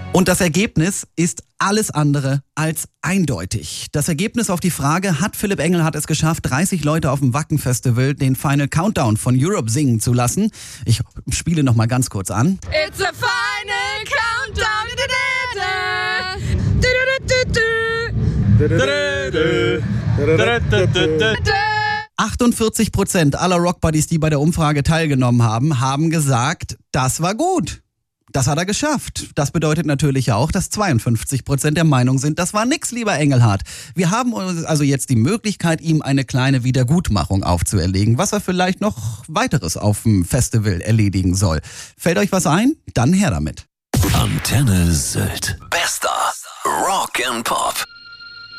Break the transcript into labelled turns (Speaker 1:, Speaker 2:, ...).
Speaker 1: Und das Ergebnis ist alles andere als eindeutig. Das Ergebnis auf die Frage, hat Philipp Engelhardt es geschafft, 30 Leute auf dem Wacken-Festival den Final Countdown von Europe singen zu lassen? Ich spiele noch mal ganz kurz an.
Speaker 2: It's a final countdown.
Speaker 1: 48% aller Rockbuddies, die bei der Umfrage teilgenommen haben, haben gesagt, das war gut. Das hat er geschafft. Das bedeutet natürlich auch, dass 52% der Meinung sind, das war nix, lieber Engelhardt. Wir haben also jetzt die Möglichkeit, ihm eine kleine Wiedergutmachung aufzuerlegen, was er vielleicht noch weiteres auf dem Festival erledigen soll. Fällt euch was ein? Dann her damit.
Speaker 3: Antenne Sylt. Bester Rock and Pop.